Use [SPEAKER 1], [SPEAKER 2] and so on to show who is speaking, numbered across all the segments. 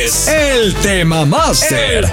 [SPEAKER 1] El Tema Master.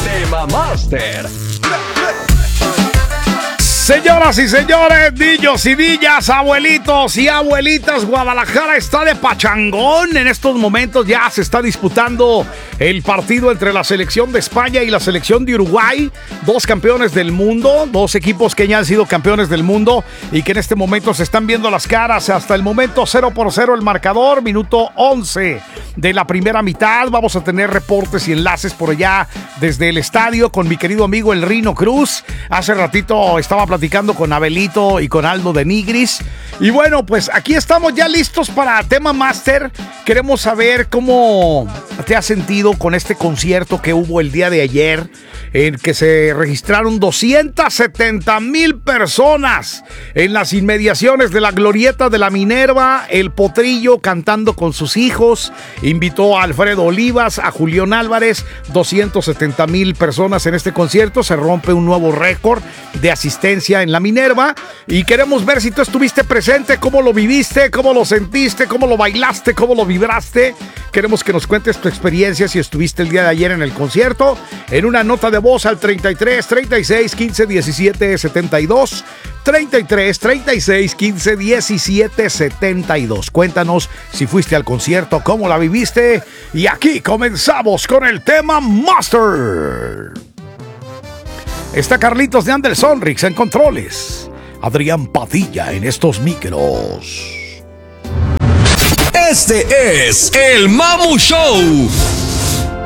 [SPEAKER 2] Señoras y señores, niños y niñas, abuelitos y abuelitas, Guadalajara está de pachangón. En estos momentos ya se está disputando el partido entre la selección de España y la selección de Uruguay. Dos campeones del mundo, dos equipos que ya han sido campeones del mundo y que en este momento se están viendo las caras. Hasta el momento 0-0 el marcador, minuto 11 de la primera mitad. Vamos a tener reportes y enlaces por allá desde el estadio con mi querido amigo el Rino Cruz. Hace ratito estaba platicando con Abelito y con Aldo de Nigris. Y bueno, pues aquí estamos ya listos para Tema Master. Queremos saber cómo te has sentido con este concierto que hubo el día de ayer, en que se registraron 270,000 personas en las inmediaciones de la glorieta de la Minerva. El Potrillo cantando con sus hijos invitó a Alfredo Olivas, a Julián Álvarez. 270,000 personas en este concierto. Se rompe un nuevo récord de asistencia en la Minerva y queremos ver si tú estuviste presente, cómo lo viviste, cómo lo sentiste, cómo lo bailaste, cómo lo vibraste. Queremos que nos cuentes tu experiencia si estuviste el día de ayer en el concierto, en una nota de voz al 33 36 15 17 72, 33 36 15 17 72. Cuéntanos si fuiste al concierto, cómo la viviste, y aquí comenzamos con el Tema Master. Está Carlitos de Andel Sonrix en controles, Adrián Padilla en estos micros.
[SPEAKER 1] Este es el Mamu Show.